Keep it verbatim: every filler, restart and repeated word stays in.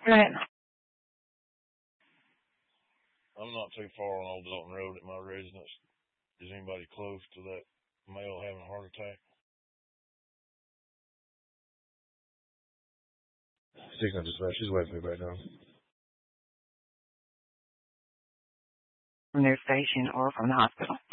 Right. I'm not too far on Old Dalton Road at my residence. Is anybody close to that male having a heart attack? She's not just right. She's waiting for me right now. From their station or from the hospital.